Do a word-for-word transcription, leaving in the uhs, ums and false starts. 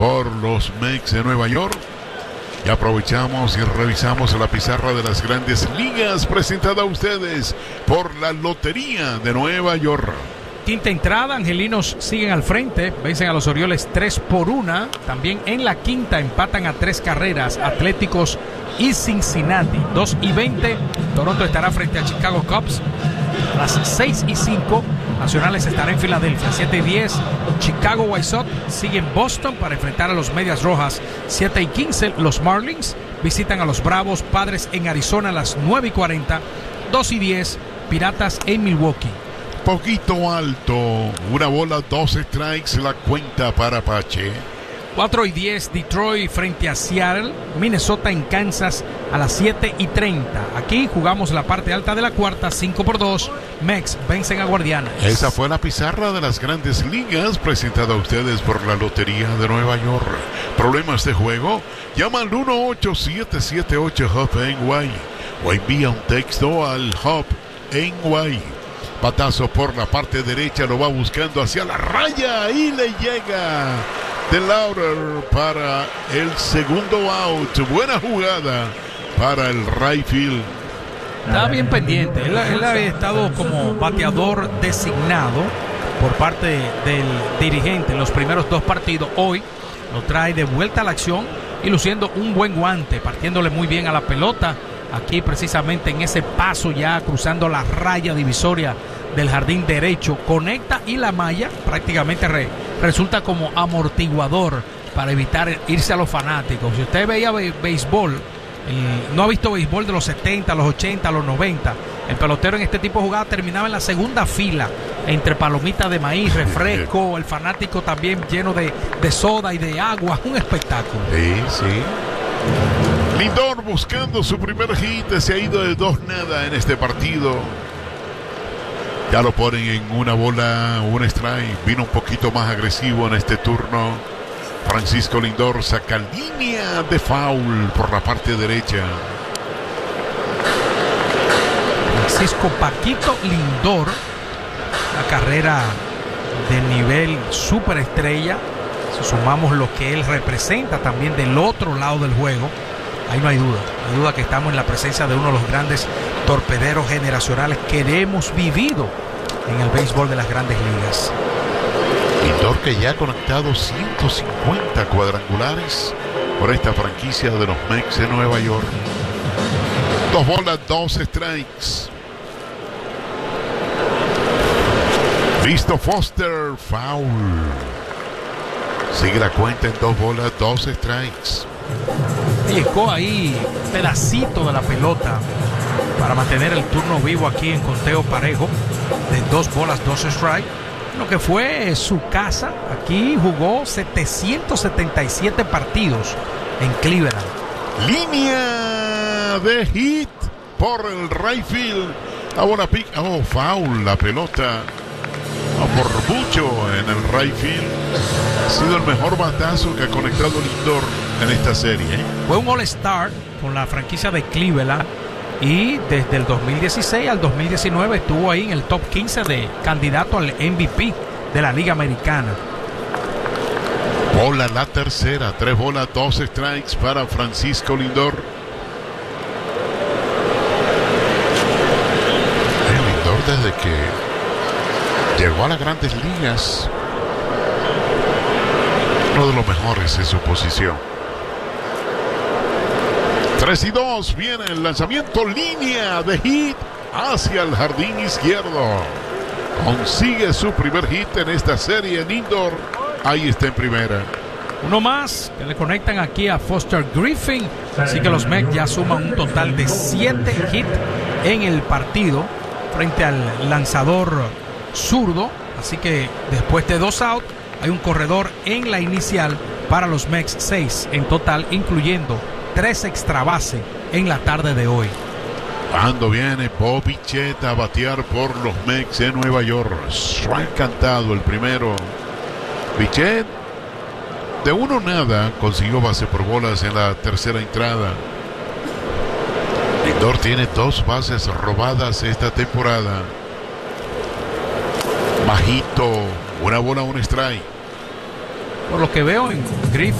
por los Mets de Nueva York. Y aprovechamos y revisamos la pizarra de las Grandes Ligas presentada a ustedes por la Lotería de Nueva York. Quinta entrada, angelinos siguen al frente, vencen a los Orioles tres por una. También en la quinta empatan a tres carreras Atléticos y Cincinnati. dos y veinte, Toronto estará frente a Chicago Cubs. A las seis y cinco, Nacionales estará en Filadelfia. siete y diez, Chicago White Sox sigue en Boston para enfrentar a los Medias Rojas. siete y quince, los Marlins visitan a los Bravos. Padres en Arizona a las nueve y cuarenta. dos y diez, Piratas en Milwaukee. Poquito alto, una bola, dos strikes, la cuenta para Apache. cuatro y diez, Detroit frente a Seattle. Minnesota en Kansas a las siete y treinta. Aquí jugamos la parte alta de la cuarta, cinco por dos. Mex vencen a Guardianes. Esa fue la pizarra de las Grandes Ligas presentada a ustedes por la Lotería de Nueva York. ¿Problemas de juego? Llama al uno ocho siete siete ocho H U B N Y o envía un texto al H U B N Y. Batazo por la parte derecha, lo va buscando hacia la raya y le llega de Lauder para el segundo out. Buena jugada para el right field. Estaba bien pendiente. Él, él había estado como bateador designado por parte del dirigente en los primeros dos partidos. Hoy lo trae de vuelta a la acción y luciendo un buen guante, partiéndole muy bien a la pelota. Aquí precisamente en ese paso ya cruzando la raya divisoria del jardín derecho, conecta y la malla prácticamente re, resulta como amortiguador para evitar irse a los fanáticos. Si usted veía be, béisbol, el, no ha visto béisbol de los setenta, los ochenta, los noventa, el pelotero en este tipo de jugada terminaba en la segunda fila entre palomitas de maíz, refresco, el fanático también lleno de, de soda y de agua, un espectáculo. Sí, sí. Lindor buscando su primer hit, se ha ido de dos nada en este partido. Ya lo ponen en una bola, un strike. Vino un poquito más agresivo en este turno. Francisco Lindor saca línea de foul por la parte derecha. Francisco Paquito Lindor, una carrera de nivel superestrella. Si sumamos lo que él representa también del otro lado del juego, ahí no hay duda, no hay duda que estamos en la presencia de uno de los grandes torpederos generacionales que hemos vivido en el béisbol de las Grandes Ligas. Lindor, que ya ha conectado ciento cincuenta cuadrangulares por esta franquicia de los Mets de Nueva York. Dos bolas, dos strikes. Listo Foster, foul. Sigue la cuenta en dos bolas, dos strikes. Llegó ahí un pedacito de la pelota para mantener el turno vivo aquí en conteo parejo de dos bolas, dos strikes. Lo que fue su casa, aquí jugó setecientos setenta y siete partidos en Cleveland. Línea de hit por el right field. Ahora pick, oh, foul, la pelota. Oh, por mucho en el right field. Ha sido el mejor batazo que ha conectado Lindor en esta serie, ¿eh? Fue un All-Star con la franquicia de Cleveland y desde el dos mil dieciséis al dos mil diecinueve estuvo ahí en el top quince de candidato al M V P de la Liga Americana. Bola la tercera, tres bolas, dos strikes para Francisco Lindor. El Lindor desde que llegó a las Grandes Ligas, uno de los mejores en su posición. tres y dos, viene el lanzamiento, línea de hit hacia el jardín izquierdo. Consigue su primer hit en esta serie. Lindor, ahí está en primera. Uno más que le conectan aquí a Foster Griffin. Así que los Mets ya suman un total de siete hits en el partido frente al lanzador zurdo. Así que después de dos outs hay un corredor en la inicial para los Mets, seis en total, incluyendo tres extra base en la tarde de hoy. Cuando viene Bobby Bichette a batear por los Mets de Nueva York. Strike cantado el primero. Bichette de uno nada consiguió base por bolas en la tercera entrada. Lindor tiene dos bases robadas esta temporada. Bajito, una bola, un strike. por lo que veo en Griffith